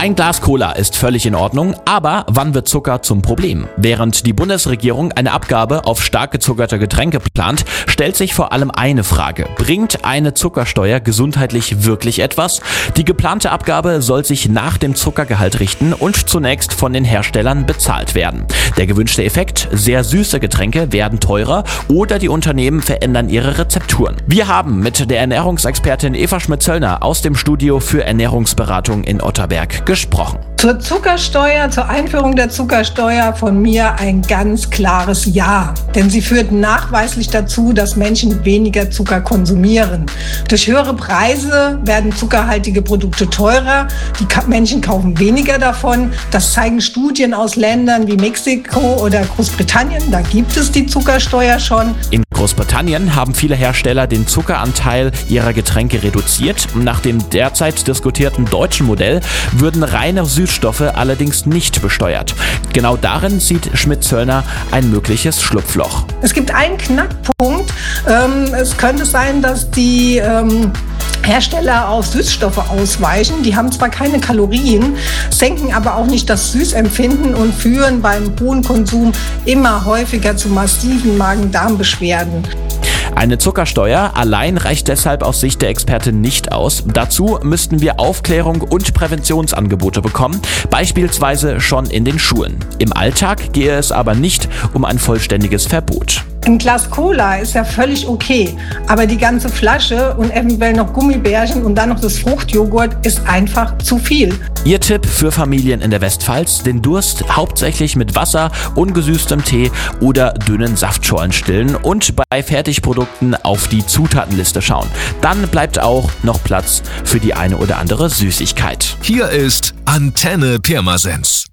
Ein Glas Cola ist völlig in Ordnung, aber wann wird Zucker zum Problem? Während die Bundesregierung eine Abgabe auf stark gezuckerte Getränke plant, stellt sich vor allem eine Frage. Bringt eine Zuckersteuer gesundheitlich wirklich etwas? Die geplante Abgabe soll sich nach dem Zuckergehalt richten und zunächst von den Herstellern bezahlt werden. Der gewünschte Effekt: sehr süße Getränke werden teurer oder die Unternehmen verändern ihre Rezepturen. Wir haben mit der Ernährungsexpertin Eva Schmidt-Zöllner aus dem Studio für Ernährungsberatung in Otterberg gesprochen. Zur Zuckersteuer, zur Einführung der Zuckersteuer von mir ein ganz klares Ja. Denn sie führt nachweislich dazu, dass Menschen weniger Zucker konsumieren. Durch höhere Preise werden zuckerhaltige Produkte teurer. Die Menschen kaufen weniger davon. Das zeigen Studien aus Ländern wie Mexiko oder Großbritannien. Da gibt es die Zuckersteuer schon. In Großbritannien haben viele Hersteller den Zuckeranteil ihrer Getränke reduziert. Nach dem derzeit diskutierten deutschen Modell würden reine Süßstoffe allerdings nicht besteuert. Genau darin sieht Schmidt-Zöllner ein mögliches Schlupfloch. Es gibt einen Knackpunkt. Es könnte sein, dass die Hersteller auf Süßstoffe ausweichen. Die haben zwar keine Kalorien, senken aber auch nicht das Süßempfinden und führen beim hohen Konsum immer häufiger zu massiven Magen-Darm-Beschwerden. Eine Zuckersteuer allein reicht deshalb aus Sicht der Expertin nicht aus. Dazu müssten wir Aufklärung und Präventionsangebote bekommen, beispielsweise schon in den Schulen. Im Alltag gehe es aber nicht um ein vollständiges Verbot. Ein Glas Cola ist ja völlig okay, aber die ganze Flasche und eventuell noch Gummibärchen und dann noch das Fruchtjoghurt ist einfach zu viel. Ihr Tipp für Familien in der Westpfalz: den Durst hauptsächlich mit Wasser, ungesüßtem Tee oder dünnen Saftschorlen stillen und bei Fertigprodukten auf die Zutatenliste schauen. Dann bleibt auch noch Platz für die eine oder andere Süßigkeit. Hier ist Antenne Pirmasens.